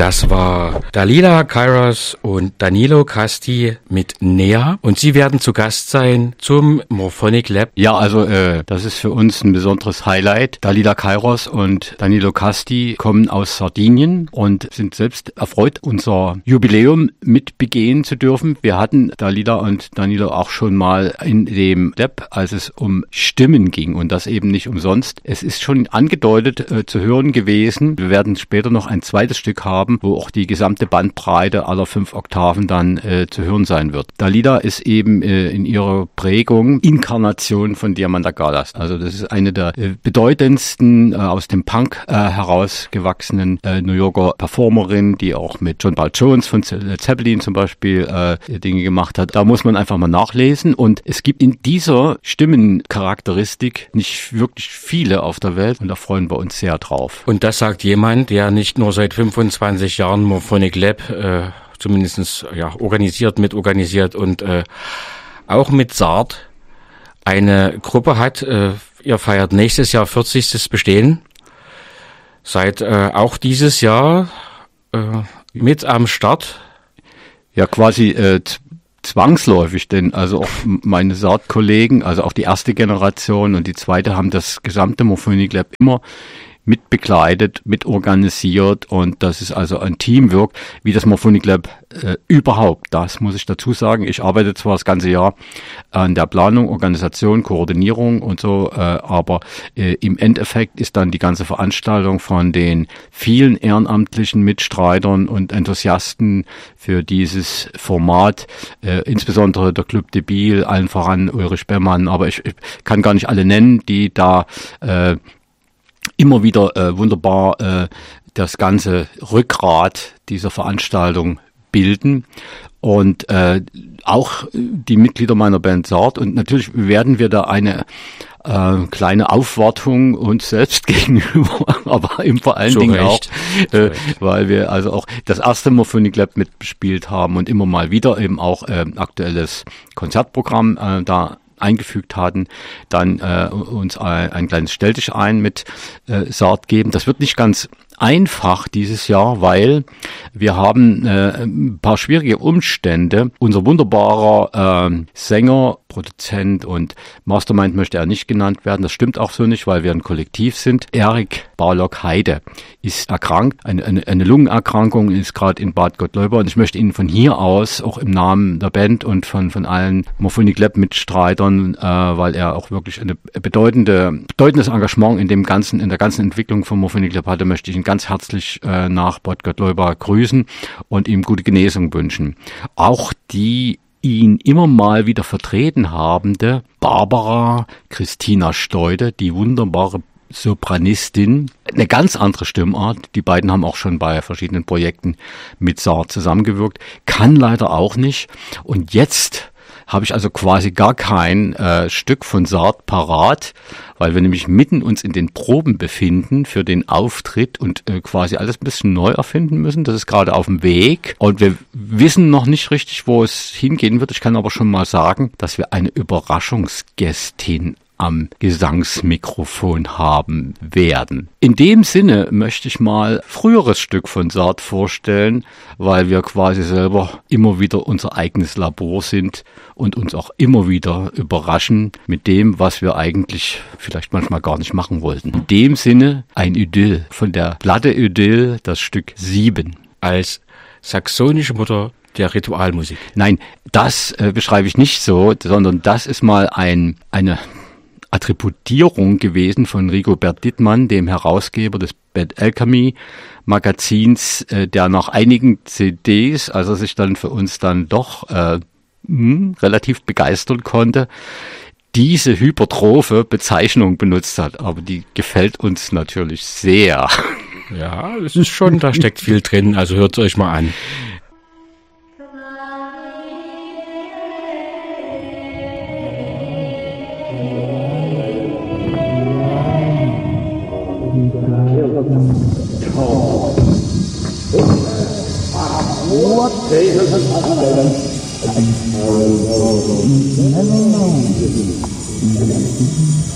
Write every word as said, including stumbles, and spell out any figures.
Das war Dalila Kairos und Danilo Casti mit Nea und sie werden zu Gast sein zum Morphonic Lab. Ja, also äh, das ist für uns ein besonderes Highlight. Dalila Kairos und Danilo Casti kommen aus Sardinien und sind selbst erfreut, unser Jubiläum mit begehen zu dürfen. Wir hatten Dalila und Danilo auch schon mal in dem Lab, als es um Stimmen ging und das eben nicht umsonst. Es ist schon angedeutet äh, zu hören gewesen. Wir werden später noch ein zweites Stück haben, wo auch die gesamte Bandbreite aller fünf Oktaven dann äh, zu hören sein wird. Dalila ist eben äh, in ihrer Prägung Inkarnation von Diamanda Galas. Also das ist eine der äh, bedeutendsten äh, aus dem Punk äh, herausgewachsenen äh, New Yorker Performerin, die auch mit John Paul Jones von Zeppelin zum Beispiel äh, Dinge gemacht hat. Da muss man einfach mal nachlesen und es gibt in dieser Stimmencharakteristik nicht wirklich viele auf der Welt und da freuen wir uns sehr drauf. Und das sagt jemand, der nicht nur seit fünfundzwanzig Jahren Morphonic Lab äh, zumindest ja, organisiert, mitorganisiert und äh, auch mit Sard eine Gruppe hat. Äh, ihr feiert nächstes Jahr vierzigstes Bestehen. Seid äh, auch dieses Jahr äh, mit am Start. Ja, quasi äh, zwangsläufig, denn also auch meine Sard-Kollegen, also auch die erste Generation und die zweite haben das gesamte Morphonic Lab immer mit begleitet, mit organisiert und das ist also ein Teamwork, wie das Morphonic Lab äh, überhaupt. Das muss ich dazu sagen. Ich arbeite zwar das ganze Jahr an der Planung, Organisation, Koordinierung und so, äh, aber äh, im Endeffekt ist dann die ganze Veranstaltung von den vielen ehrenamtlichen Mitstreitern und Enthusiasten für dieses Format, äh, insbesondere der Club de Biel, allen voran Ulrich Beermann, aber ich, ich kann gar nicht alle nennen, die da äh, immer wieder äh, wunderbar äh, das ganze Rückgrat dieser Veranstaltung bilden und äh, auch die Mitglieder meiner Band Sard und natürlich werden wir da eine äh, kleine Aufwartung uns selbst gegenüber, aber eben vor allen Zu Dingen Recht. auch, äh, weil wir also auch das erste Morphonic Lab mitbespielt haben und immer mal wieder eben auch äh, aktuelles Konzertprogramm äh, da eingefügt hatten, dann äh, uns ein, ein kleines Stell dich ein mit äh, Sard geben. Das wird nicht ganz einfach dieses Jahr, weil wir haben äh, ein paar schwierige Umstände. Unser wunderbarer äh, Sänger, Produzent und Mastermind möchte er nicht genannt werden. Das stimmt auch so nicht, weil wir ein Kollektiv sind. Erik Barlock-Heide ist erkrankt. Eine, eine, eine Lungenerkrankung ist gerade in Bad Gottleuba und ich möchte Ihnen von hier aus, auch im Namen der Band und von, von allen Morphonic Lab Mitstreitern, äh, weil er auch wirklich eine bedeutende, bedeutendes Engagement in dem ganzen, in der ganzen Entwicklung von Morphonic Lab hatte, möchte ich ihn ganz herzlich äh, nach Bad Gottleuba grüßen und ihm gute Genesung wünschen. Auch die ihn immer mal wieder vertreten habende Barbara Christina Steude, die wunderbare Sopranistin, eine ganz andere Stimmart. Die beiden haben auch schon bei verschiedenen Projekten mit Sard zusammengewirkt, kann leider auch nicht. Und jetzt habe ich also quasi gar kein äh, Stück von Sard parat, weil wir nämlich mitten uns in den Proben befinden für den Auftritt und äh, quasi alles ein bisschen neu erfinden müssen. Das ist gerade auf dem Weg und wir wissen noch nicht richtig, wo es hingehen wird. Ich kann aber schon mal sagen, dass wir eine Überraschungsgästin am Gesangsmikrofon haben werden. In dem Sinne möchte ich mal früheres Stück von Sard vorstellen, weil wir quasi selber immer wieder unser eigenes Labor sind und uns auch immer wieder überraschen mit dem, was wir eigentlich vielleicht manchmal gar nicht machen wollten. In dem Sinne ein Idyll von der Platte Idyll, das Stück sieben. Als saxonische Mutter der Ritualmusik. Nein, das äh, beschreibe ich nicht so, sondern das ist mal ein eine Attributierung gewesen von Rigobert Dittmann, dem Herausgeber des Bad Alchemy Magazins, äh, der nach einigen C Ds, als er sich dann für uns dann doch äh, mh, relativ begeistern konnte, diese hypertrophe Bezeichnung benutzt hat. Aber die gefällt uns natürlich sehr. Ja, es ist schon, da steckt viel drin, also hört es euch mal an. What?